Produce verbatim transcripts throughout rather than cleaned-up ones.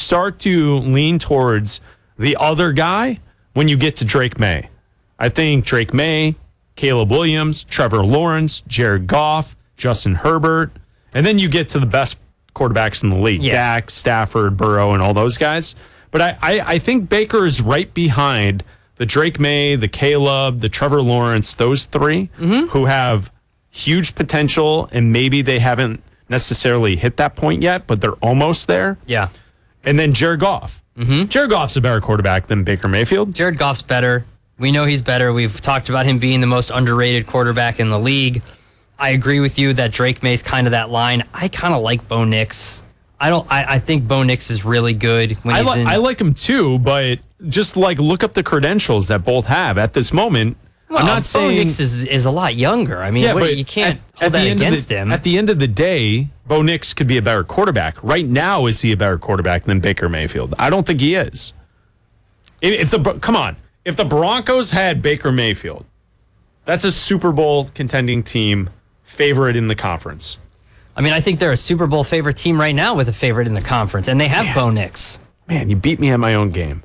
start to lean towards the other guy when you get to Drake May. I think Drake May, Caleb Williams, Trevor Lawrence, Jared Goff, Justin Herbert, and then you get to the best quarterbacks in the league, yeah. Dak, Stafford, Burrow, and all those guys. But I, I, I think Baker is right behind the Drake May, the Caleb, the Trevor Lawrence, those three mm-hmm. who have huge potential, and maybe they haven't necessarily hit that point yet, but they're almost there. Yeah. And then Jared Goff. Mm-hmm. Jared Goff's a better quarterback than Baker Mayfield. Jared Goff's better. We know he's better. We've talked about him being the most underrated quarterback in the league. I agree with you that Drake May's kind of that line. I kind of like Bo Nix. I don't. I, I think Bo Nix is really good when I he's li- in. I like him too, but just like look up the credentials that both have at this moment. Well, I'm not Bo saying Nix is, is a lot younger. I mean, yeah, what, but you can't at, hold at that the end against of the, him. At the end of the day, Bo Nix could be a better quarterback. Right now, is he a better quarterback than Baker Mayfield? I don't think he is. If, if the come on, if the Broncos had Baker Mayfield, that's a Super Bowl contending team, favorite in the conference. I mean, I think they're a Super Bowl favorite team right now with a favorite in the conference, and they have Man. Bo Nix. Man, you beat me at my own game.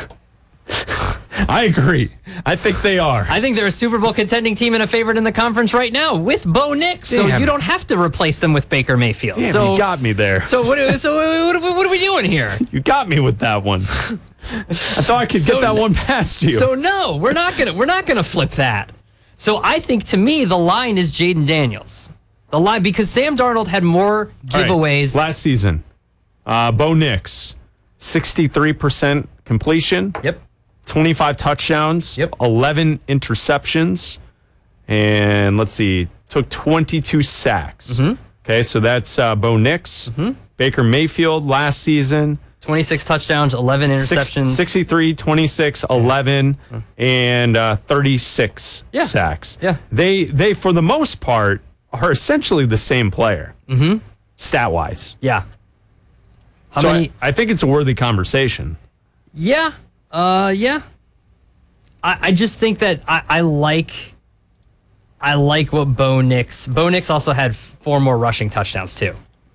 I agree. I think they are. I think they're a Super Bowl contending team and a favorite in the conference right now with Bo Nix. So Damn. you don't have to replace them with Baker Mayfield. Damn, so you got me there. So what? So what, what are we doing here? You got me with that one. I thought I could So get that n- one past you. So no, we're not gonna we're not gonna flip that. So I think to me the line is Jaden Daniels. The line because Sam Darnold had more All right, giveaways last season. Uh, Bo Nix, sixty-three percent completion. Yep. twenty-five touchdowns. Yep. eleven interceptions. And let's see, took twenty-two sacks. Mm-hmm. Okay, so that's uh, Bo Nix. Mm-hmm. Baker Mayfield last season. twenty-six touchdowns, eleven interceptions. Six, sixty-three, twenty-six, eleven, and uh, thirty-six Yeah. sacks. Yeah. They, they, for the most part, are essentially the same player, Mm-hmm. stat-wise. Yeah. How so many? I, I think it's a worthy conversation. Yeah. Uh. Yeah. I, I just think that I, I like. I like what Bo Nix. Bo Nix also had four more rushing touchdowns too.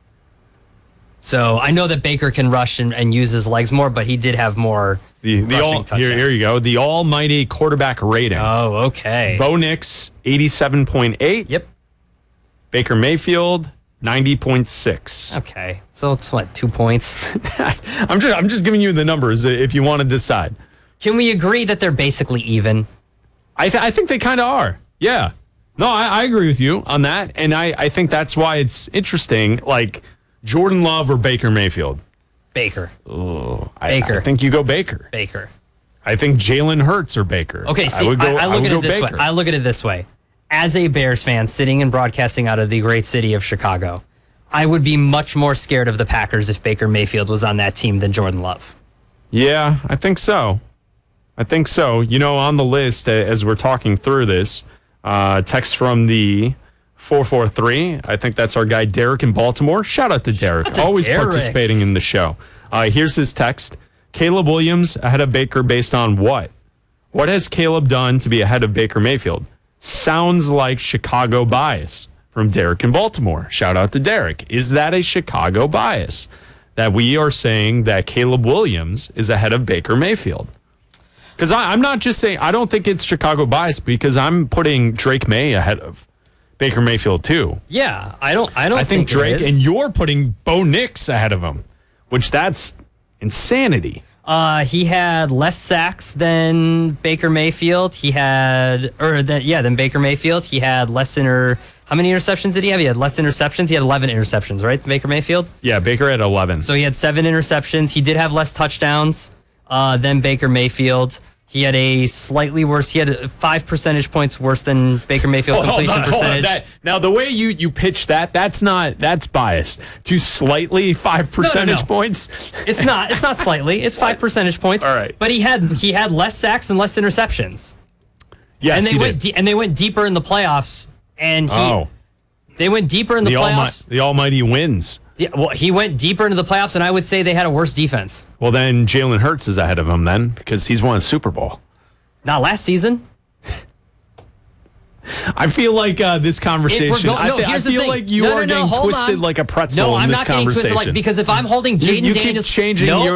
So I know that Baker can rush and, and use his legs more, but he did have more The, the rushing all, touchdowns. here, here you go. The almighty quarterback rating. Oh, okay. Bo Nix, eighty-seven point eight. Yep. Baker Mayfield, ninety point six. Okay. So it's what, two points? I'm just I'm just giving you the numbers if you want to decide. Can we agree that they're basically even? I th- I think they kind of are. Yeah. No, I, I agree with you on that, and I, I think that's why it's interesting. Like Jordan Love or Baker Mayfield. Baker. Oh, I, Baker. I think you go Baker. Baker. I think Jalen Hurts or Baker. Okay, see, I, would go, I, I look would at go it this Baker. way. I look at it this way. As a Bears fan sitting and broadcasting out of the great city of Chicago, I would be much more scared of the Packers if Baker Mayfield was on that team than Jordan Love. Yeah, I think so. I think so. You know, on the list, uh, as we're talking through this, uh, text from the four four three. I think that's our guy, Derek in Baltimore. Shout out to Derek. Shout out to Always Derek. participating in the show. Uh, here's his text. Caleb Williams ahead of Baker based on what? What has Caleb done to be ahead of Baker Mayfield? Sounds like Chicago bias from Derek in Baltimore. Shout out to Derek. Is that a Chicago bias that we are saying that Caleb Williams is ahead of Baker Mayfield? Because I'm not just saying, I don't think it's Chicago bias because I'm putting Drake May ahead of Baker Mayfield too. Yeah, I don't. I don't. I think, think it Drake, is. and you're putting Bo Nix ahead of him, which that's insanity. Uh, he had less sacks than Baker Mayfield. He had, or that, yeah, than Baker Mayfield. He had less inter. How many interceptions did he have? He had less interceptions. He had eleven interceptions, right? Baker Mayfield. Yeah, Baker had eleven. So he had seven interceptions. He did have less touchdowns uh, than Baker Mayfield. He had a slightly worse. He had five percentage points worse than Baker Mayfield Hold on, completion hold on. percentage. That, now, the way you, you pitch that, that's not that's biased. To slightly five percentage no. points. It's not. It's not slightly. It's five percentage points. All right. But he had he had less sacks and less interceptions. Yes, and they he went did. de- and they went deeper in the playoffs. And he oh, they went deeper in the, the, playoffs. almi- the almighty wins. Yeah, well, he went deeper into the playoffs, and I would say they had a worse defense. Well, then Jalen Hurts is ahead of him then because he's won a Super Bowl. Not last season. I feel like uh, this conversation. Go- I, no, th- I here's the feel thing. like you No, no, are no, getting hold twisted on. like a pretzel No, in I'm this not getting conversation. twisted like because if I'm holding You- Jaden you keep Daniels, changing no, your